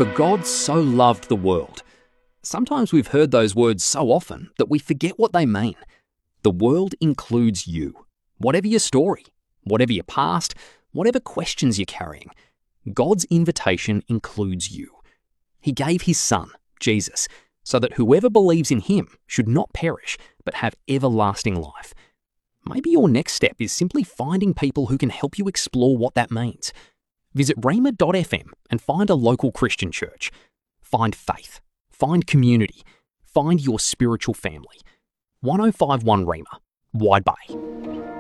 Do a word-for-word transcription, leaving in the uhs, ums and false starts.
For God so loved the world. Sometimes we've heard those words so often that we forget what they mean. The world includes you. Whatever your story, whatever your past, whatever questions you're carrying, God's invitation includes you. He gave his Son, Jesus, so that whoever believes in him should not perish, but have everlasting life. Maybe your next step is simply finding people who can help you explore what that means. Visit rhema dot f m and find a local Christian church. Find faith. Find community. Find your spiritual family. ten fifty-one Rhema, Wide Bay.